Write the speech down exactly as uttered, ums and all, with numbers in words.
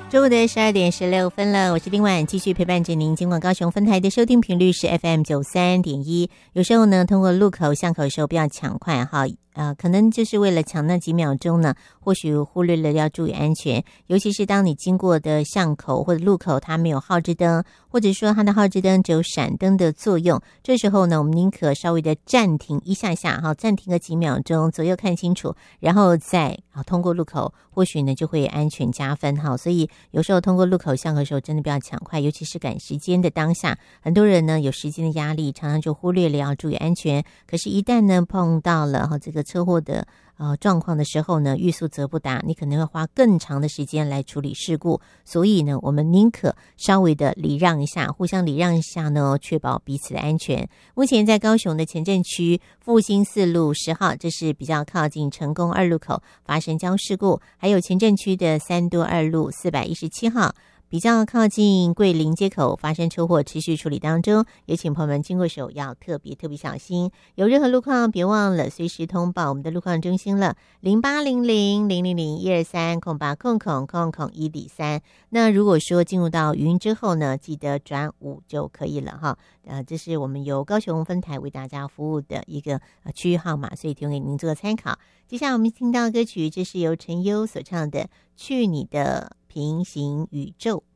中午的十二点十六分了，我是丁婉，继续陪伴着您。尽管高雄分台的收听频率是 F M 九三点一，有时候呢，通过路口巷口的时候不要抢快哈，呃，可能就是为了抢那几秒钟呢，或许忽略了要注意安全。尤其是当你经过的巷口或者路口，它没有号志灯，或者说它的号志灯只有闪灯的作用，这时候呢，我们宁可稍微的暂停一下下哈，暂停个几秒钟，左右看清楚，然后再啊通过路口，或许呢就会安全加分哈。所以有时候通过路口巷口的时候，真的不要抢快，尤其是赶时间的当下，很多人呢有时间的压力，常常就忽略了要注意安全。可是，一旦呢碰到了哈这个车祸的呃状况的时候呢，欲速则不达，你可能会花更长的时间来处理事故。所以呢，我们宁可稍微的礼让一下，互相礼让一下呢，确保彼此的安全。目前在高雄的前镇区复兴四路十号，这是比较靠近成功二路口发生交通事故，还有前镇区的三多二路四百一十七号。比较靠近桂林街口发生车祸，持续处理当中，也请朋友们经过时候要特别特别小心。有任何路况，别忘了随时通报我们的路况中心了，零八零零零零零一二三空八空空空空一底三。那如果说进入到语音之后呢，记得转五就可以了哈。呃，这是我们由高雄分台为大家服务的一个呃区域号码，所以提供给您做参考。接下来我们听到歌曲，这是由陈优所唱的《去你的平行宇宙》。